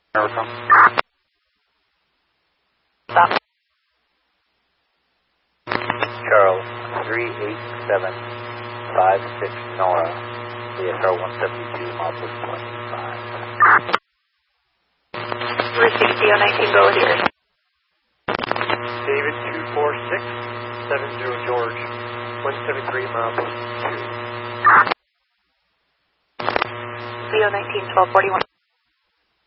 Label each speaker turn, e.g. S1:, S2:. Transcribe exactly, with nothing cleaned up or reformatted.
S1: Aircom.
S2: Stop.
S1: Charles, three eight seven five six Nora, A S R one seventy-two, Mopler twenty-five.
S2: three sixty oh nineteen, go with yours.
S3: David, two four six seven zero George, one seventy-three Mopler two.
S2: Leo nineteen, twelve forty-one.